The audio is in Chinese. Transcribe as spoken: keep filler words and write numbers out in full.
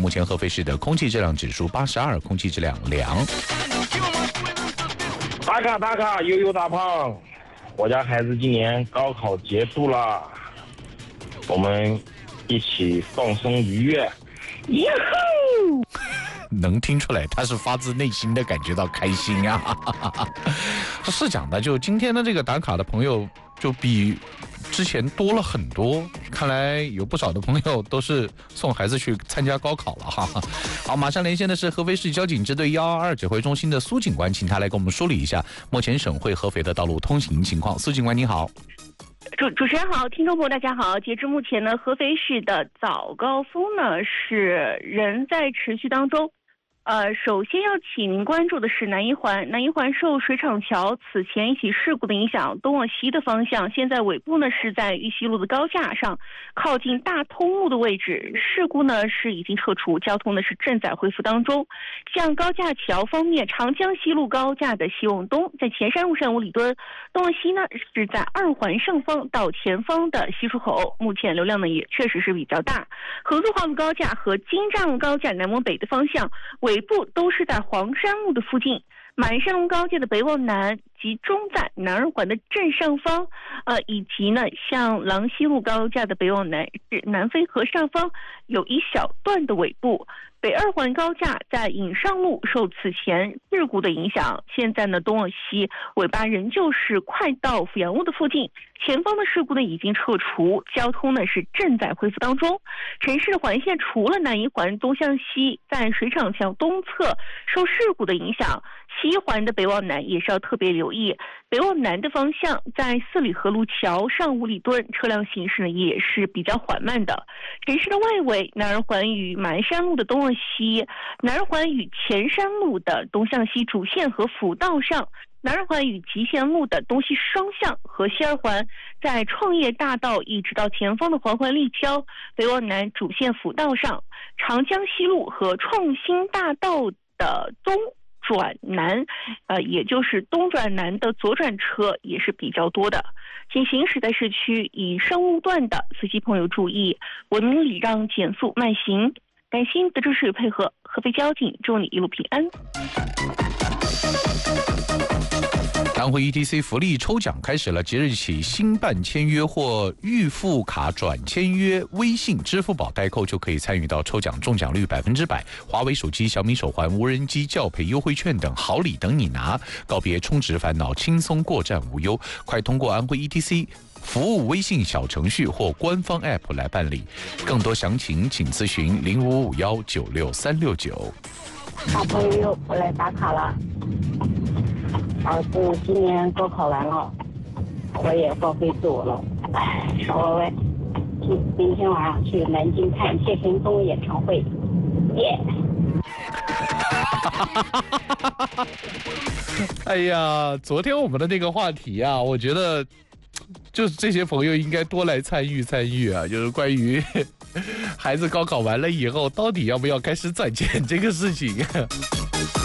目前合肥市的空气质量指数八十二，空气质量良。 打卡打卡，悠悠大胖，我家孩子今年高考结束了，我们一起放松愉悦。哟吼！ 能听出来他是发自内心的感觉到开心啊。是讲的，就今天的这个打卡的朋友就比之前多了很多，看来有不少的朋友都是送孩子去参加高考了哈。好，马上连线的是合肥市交警支队一二二指挥中心的苏警官，请他来给我们梳理一下目前省会合肥的道路通行情况。苏警官你好。 主主持人好，听众朋友大家好。截至目前呢，合肥市的早高峰呢是仍在持续当中。呃，首先要请您关注的是南一环，南一环受水厂桥此前一起事故的影响，东往西的方向，现在尾部呢是在玉溪路的高架上，靠近大通路的位置，事故呢是已经撤除，交通呢是正在恢复当中。像高架桥方面，长江西路高架的西往东，在前山路上五里墩，东往西呢是在二环上方到前方的西出口，目前流量呢也确实是比较大。合作化路高架和京站路高架南往北的方向，尾部都是在黄山路的附近，满山路高架的北往南集中在南二环的正上方，呃，以及呢像郎西路高架的北往南至南淝河上方有一小段的尾部。北二环高架在颍上路受此前事故的影响，现在呢东往西尾巴仍旧是快到阜阳路的附近，前方的事故呢已经撤除，交通呢是正在恢复当中。城市的环线除了南一环东向西在水厂桥东侧受事故的影响，西环的北往南也是要特别留意。北往南的方向在四里河路桥上五里墩，车辆行驶呢也是比较缓慢的。城市的外围，南二环与马鞍山路的东往西，南二环与前山路的东向西主线和辅道上，南二环与集贤路的东西双向和西二环在创业大道一直到前方的环环立交，北往南主线辅道上，长江西路和创新大道的东转南，呃，也就是东转南的左转车也是比较多的。请行驶在市区以上路段的司机朋友注意，文明礼让，减速慢行。感谢您的支持与配合，合肥交警祝你一路平安。 安徽 E T C 福利抽奖开始了，即日起新办签约或预付卡转签约，微信、支付宝代扣就可以参与到抽奖，中奖率百分之百，华为手机、小米手环、无人机、教培优惠券等好礼等你拿，告别充值烦恼，轻松过站无忧。快通过安徽 E T C 服务微信小程序或官方 App 来办理，更多详情请咨询零五五幺九六三六九。 好朋友，我来打卡了。儿子今年高考完了，我也报废自我了。唉，说今明天晚上去南京看谢霆锋演唱会，耶、 yeah! 哎呀，昨天我们的那个话题啊，我觉得就是这些朋友应该多来参与参与啊，就是关于孩子高考完了以后，到底要不要开始攒钱这个事情。